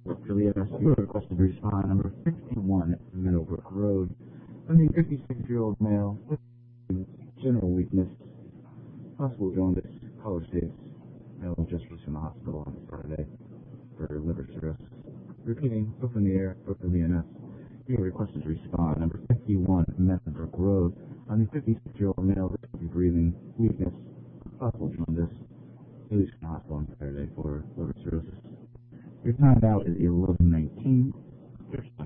Juliet you requested respond number 51 Meadowbrook Road from the 56-year-old male with general weakness, possible jaundice, color states. Male just released from the hospital on Saturday for liver cirrhosis. Repeating, book in the air, book of ENS. You requested to respond number 51 Meadowbrook Road on the 56-year-old male with breathing weakness, possible jaundice, released from the hospital on Saturday for liver cirrhosis. Your time now is 11:19.